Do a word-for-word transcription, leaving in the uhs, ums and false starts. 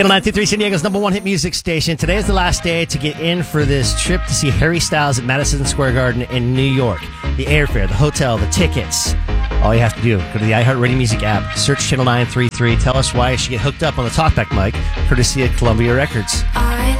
Channel nine two three, San Diego's number one hit music station. Today is the last day to get in for this trip to see Harry Styles at Madison Square Garden in New York. The airfare, the hotel, the tickets. All you have to do, go to the iHeartRadio Music app, search Channel nine three three, tell us why you should get hooked up on the talkback mic, courtesy of Columbia Records. I